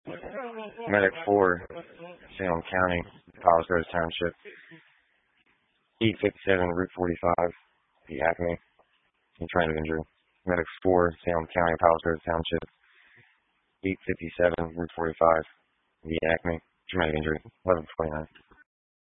Medic 4, Salem County, Palos Verdes Township. 857 Route 45, the Acme. Traumatic injury. Medic 4, Salem County, Palos Verdes Township. 857 Route 45, the Acme. Traumatic injury. 1129.